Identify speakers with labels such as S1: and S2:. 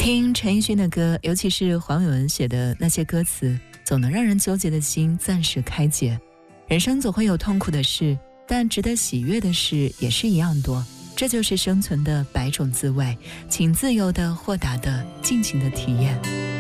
S1: 听陈奕迅的歌，尤其是黄伟文写的那些歌词，总能让人纠结的心暂时开解。人生总会有痛苦的事，但值得喜悦的事也是一样多。这就是生存的百种滋味，请自由的、豁达的、尽情的体验。